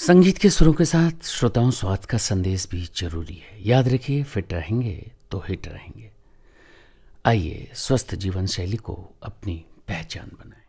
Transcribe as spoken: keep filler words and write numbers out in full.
संगीत के सुरों के साथ श्रोताओं स्वास्थ्य का संदेश भी जरूरी है। याद रखिए, फिट रहेंगे तो हिट रहेंगे। आइए स्वस्थ जीवन शैली को अपनी पहचान बनाएं।